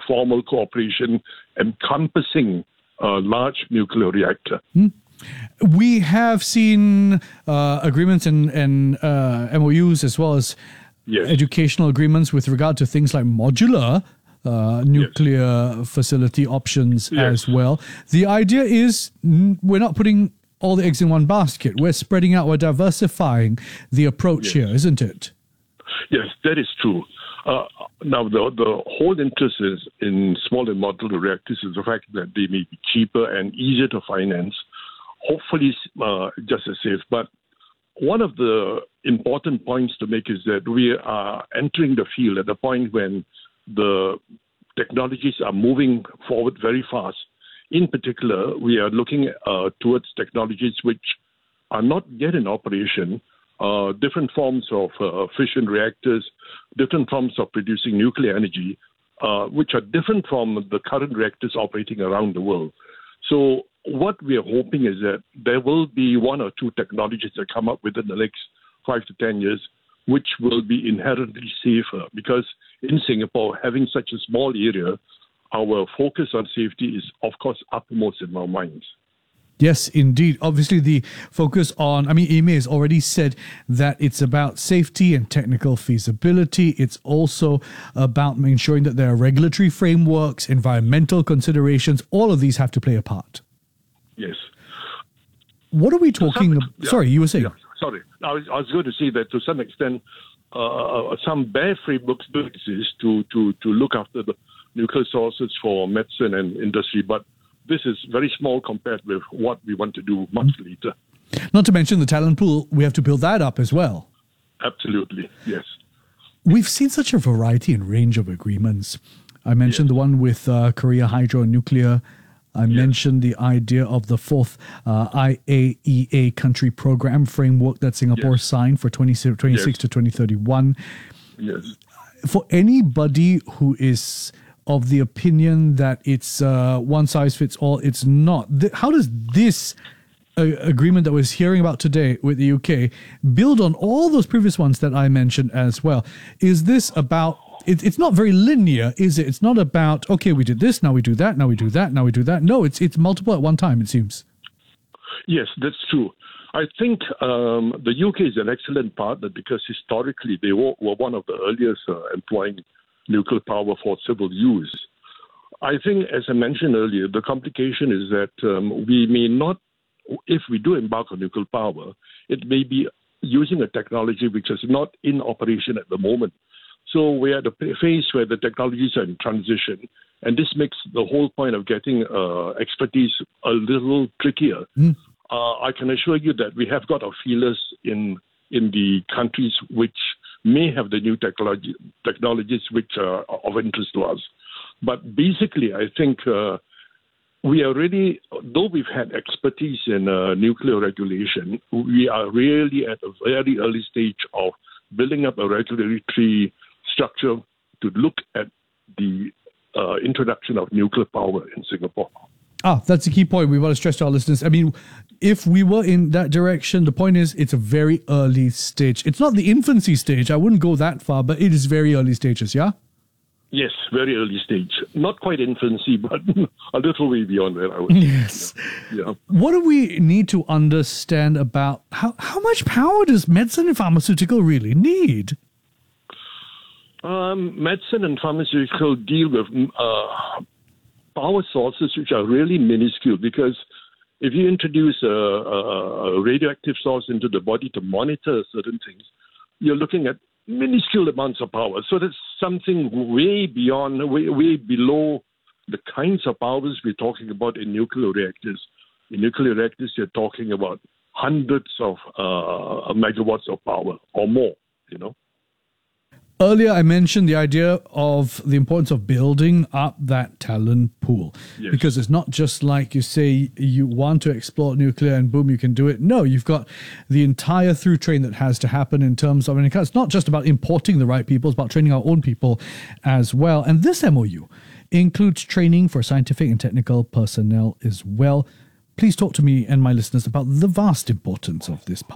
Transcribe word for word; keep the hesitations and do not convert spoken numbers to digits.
formal cooperation encompassing a large nuclear reactor. Hmm. We have seen uh, agreements and, and uh, M O Us as well as yes. educational agreements with regard to things like modular uh, nuclear yes. facility options yes. as well. The idea is we're not putting all the eggs in one basket. We're spreading out, we're diversifying the approach yes. here, isn't it? Yes, that is true. Uh, now, the, the whole interest is in small and modular reactors is the fact that they may be cheaper and easier to finance, hopefully uh, just as safe. But one of the important points to make is that we are entering the field at a point when the technologies are moving forward very fast. In particular, we are looking uh, towards technologies which are not yet in operation, uh, different forms of uh, fission reactors, different forms of producing nuclear energy, uh, which are different from the current reactors operating around the world. So what we are hoping is that there will be one or two technologies that come up within the next five to ten years, which will be inherently safer. Because in Singapore, having such a small area, our focus on safety is, of course, uppermost in our minds. Yes, indeed. Obviously, the focus on, I mean, E M A has already said that it's about safety and technical feasibility. It's also about ensuring that there are regulatory frameworks, environmental considerations. All of these have to play a part. Yes. What are we talking about? Yeah. Sorry, you were saying. Yeah, sorry. I was, I was going to say that to some extent, uh, some bare frameworks do exist to, to, to look after the nuclear sources for medicine and industry, but this is very small compared with what we want to do much later. Not to mention the talent pool, we have to build that up as well. Absolutely, yes. We've seen such a variety and range of agreements. I mentioned yes. the one with uh, Korea Hydro and Nuclear. I yes. mentioned the idea of the fourth uh, I A E A country program framework that Singapore yes. signed for twenty twenty-six yes. to twenty thirty-one. Yes. For anybody who is of the opinion that it's uh, one size fits all, it's not. Th- how does this uh, agreement that we're hearing about today with the U K build on all those previous ones that I mentioned as well? Is this about, it, it's not very linear, is it? It's not about, okay, we did this, now we do that, now we do that, now we do that. No, it's it's multiple at one time, it seems. Yes, that's true. I think um, the U K is an excellent partner because historically they were, were one of the earliest uh, employing nuclear power for civil use. I think, as I mentioned earlier, the complication is that um, we may not, if we do embark on nuclear power, it may be using a technology which is not in operation at the moment. So we're at a phase where the technologies are in transition, and this makes the whole point of getting uh, expertise a little trickier. Mm. Uh, I can assure you that we have got our feelers in in the countries which may have the new technology, technologies which are of interest to us. But basically, I think uh, we are really, though we've had expertise in uh, nuclear regulation, we are really at a very early stage of building up a regulatory structure to look at the uh, introduction of nuclear power in Singapore. Ah, that's a key point we want to stress to our listeners. I mean, if we were in that direction, the point is it's a very early stage. It's not the infancy stage. I wouldn't go that far, but it is very early stages, yeah? Yes, very early stage. Not quite infancy, but a little way beyond that, I would say. Yes. Yeah. Yeah. What do we need to understand about how, how much power does medicine and pharmaceutical really need? Um, medicine and pharmaceutical deal with uh, power sources which are really minuscule, because if you introduce a, a, a radioactive source into the body to monitor certain things, you're looking at minuscule amounts of power. So that's something way beyond, way, way below the kinds of powers we're talking about in nuclear reactors. In nuclear reactors, you're talking about hundreds of uh, megawatts of power or more, you know. Earlier, I mentioned the idea of the importance of building up that talent pool. Yes. Because it's not just like you say you want to explore nuclear and boom, you can do it. No, you've got the entire through train that has to happen in terms of, I mean, it's not just about importing the right people, it's about training our own people as well. And this M O U includes training for scientific and technical personnel as well. Please talk to me and my listeners about the vast importance of this part.